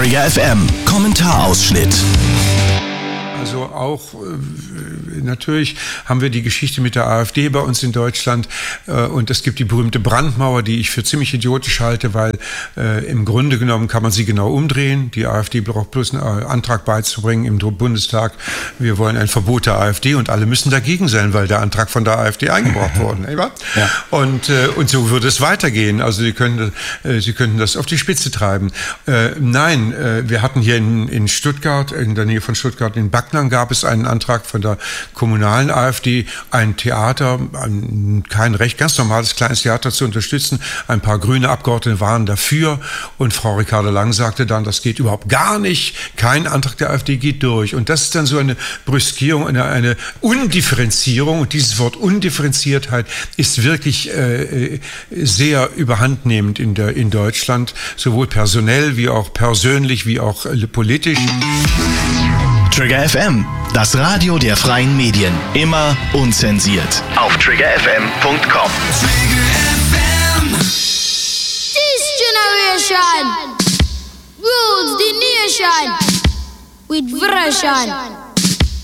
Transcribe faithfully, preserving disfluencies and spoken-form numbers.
Trigger F M Kommentarausschnitt. Also auch äh, natürlich haben wir die Geschichte mit der AfD bei uns in Deutschland äh, und es gibt die berühmte Brandmauer, die ich für ziemlich idiotisch halte, weil äh, im Grunde genommen kann man sie genau umdrehen. Die AfD braucht bloß einen Antrag beizubringen im Bundestag. Wir wollen ein Verbot der AfD und alle müssen dagegen sein, weil der Antrag von der AfD eingebracht worden ist. Ja. Und, äh, und so würde es weitergehen. Also Sie können, äh, Sie könnten das auf die Spitze treiben. Äh, nein, äh, wir hatten hier in, in Stuttgart, in der Nähe von Stuttgart, in Backnang, gab es einen Antrag von der kommunalen AfD, ein Theater, ein, kein recht, ganz normales kleines Theater zu unterstützen. Ein paar grüne Abgeordnete waren dafür und Frau Ricarda Lang sagte dann, das geht überhaupt gar nicht, kein Antrag der AfD geht durch. Und das ist dann so eine Brüskierung, eine, eine Undifferenzierung und dieses Wort Undifferenziertheit ist wirklich äh, sehr überhandnehmend in, der, in Deutschland, sowohl personell wie auch persönlich wie auch äh, politisch. Trigger F M, das Radio der freien Medien. Immer unzensiert. Auf trigger f m punkt com. Trigger F M. This generation rules the nation with version.